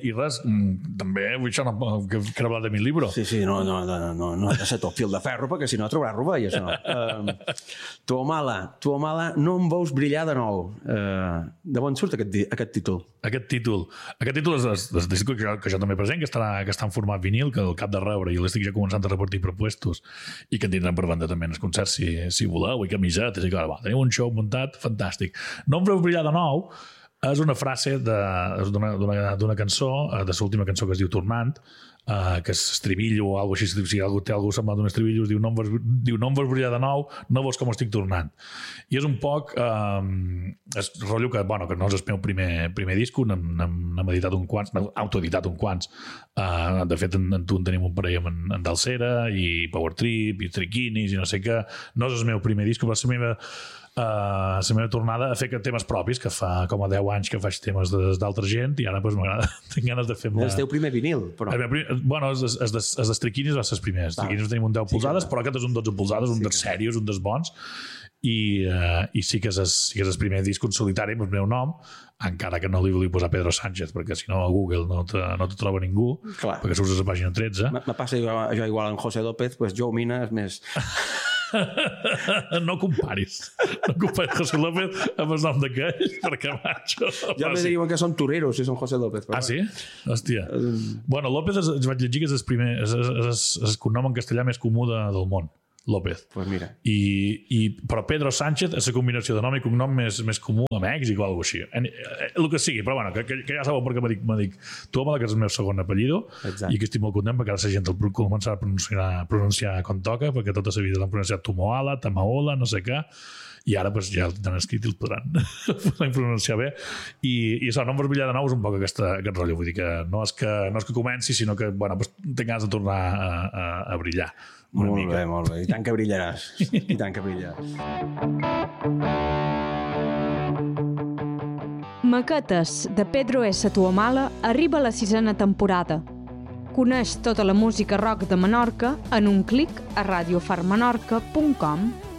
I res, també vull això que he hablat de mi libro. Sí, no ha de ser tot fil de ferro, perquè si no trobaràs rovelles, no? Tuomala, no em veus brillar de nou. De on surt aquest títol? Aquest títol és disc que jo també present, que està en format vinil, que al cap de rebre, i l'estic ja començant a repartir propuestos, i que en tindran per banda també en els concerts, si voleu, i camisetes, i clar, tenim un show muntat fantàstic. No em veus brillar de nou és una frase d'una cançó, de l'última cançó que es diu Tornant, que és estribillo o alguna cosa així, si algú té alguna cosa semblant d'un estribillo, diu no em veus brillar de nou, no veus com estic tornant. I és un poc és rotllo que no és el meu primer disco, n'hem editat un quants, autoeditat un quants. De fet, en tu en tenim un parell amb en Dalsera i Power Trip i Triquinis i no sé què. No és el meu primer disco, però la meva tornada a fer temes propis, que fa com a 10 anys que faig temes d'altra gent, i ara m'agrada, tinc ganes de fer... És el teu primer vinil, però... Bueno, els de Triquinis va ser els primers. Triquinis tenim un 10 polzades, però aquest és un 12 polzades, un dels serios, un dels bons, i sí que és el primer disc en solitari amb el meu nom, encara que no li volia posar Pedro Sánchez, perquè si no a Google no te troba ningú, perquè surts a la pàgina 13. Me passa jo igual en José López, doncs Joe Mina és més... No comparis José López amb el nom d'aquell, perquè macho, ja me diuen que són toreros si són José López, però... Sí? Hòstia. Bueno, López vaig llegir que és el cognom en castellà més comú del món, López. Pues mira. Però Pedro Sánchez és la combinació de nom i cognom més comú a Mèxic o alguna cosa així. El que sigui, però bueno, que ja sabeu perquè me dic Tuomala, que és el meu segon apellido. Exacte. I que estic molt content perquè ara la gent el començarà a pronunciar com toca, perquè tota la vida l'han pronunciat Tumoala, Tamaola, no sé què, i ara ja el tenen escrit i el podran pronunciar bé. I això, no em veus brillar de nou és un poc aquest rotllo, vull dir que no és que comenci, sinó que tinc ganes de tornar a brillar. Molt bé. I tant que brillaràs. I tant que brillaràs. Maquetes de Pedro S. Tuomala arriba a la 6ª temporada. Coneix tota la música rock de Menorca en un clic a radiofarmenorca.com.